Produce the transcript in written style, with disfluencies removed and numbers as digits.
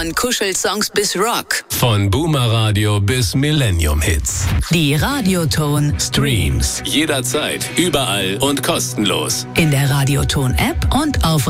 Von Kuschelsongs bis Rock. Von Boomer Radio bis Millennium Hits. Die Radioton Streams. Jederzeit, überall und kostenlos. in der Radioton App und auf